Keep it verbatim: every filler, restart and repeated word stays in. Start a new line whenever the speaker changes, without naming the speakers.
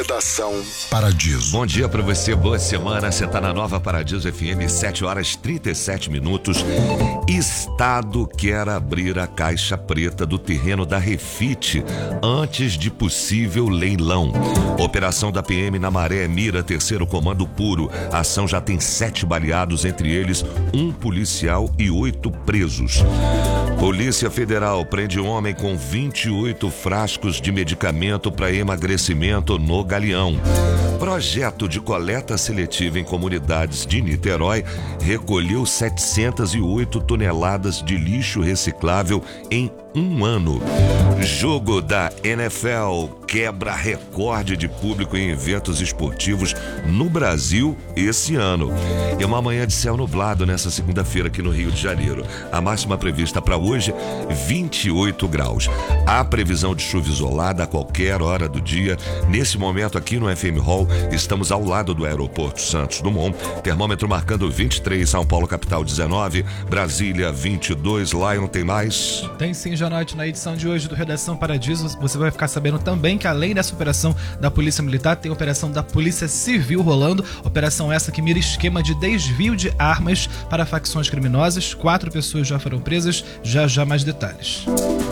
Redação Paradiso.
Bom dia pra você, boa semana. Você tá na Nova Paradiso F M, sete horas e trinta e sete minutos. Estado quer abrir a caixa preta do terreno da Refit antes de possível leilão. Operação da P M na Maré mira terceiro comando puro. A ação já tem sete baleados, entre eles um policial e oito presos. Polícia Federal prende um homem com vinte e oito frascos de medicamento para emagrecimento no Galeão. Projeto de coleta seletiva em comunidades de Niterói recolheu setecentas e oito toneladas de lixo reciclável em um ano. Jogo da N F L quebra recorde de público em eventos esportivos no Brasil esse ano. É uma manhã de céu nublado nessa segunda-feira aqui no Rio de Janeiro. A máxima prevista para hoje, vinte e oito graus. Há previsão de chuva isolada a qualquer hora do dia. Nesse momento aqui no F M Hall, estamos ao lado do aeroporto Santos Dumont. Termômetro marcando vinte e três, São Paulo capital dezenove, Brasília vinte e dois. Lion, tem mais?
Tem sim, Janote. Na edição de hoje do Redação Paradiso, você vai ficar sabendo também que além dessa operação da Polícia Militar, tem a operação da Polícia Civil rolando. Operação essa que mira esquema de desvio de armas para facções criminosas. Quatro pessoas já foram presas. Já já mais detalhes.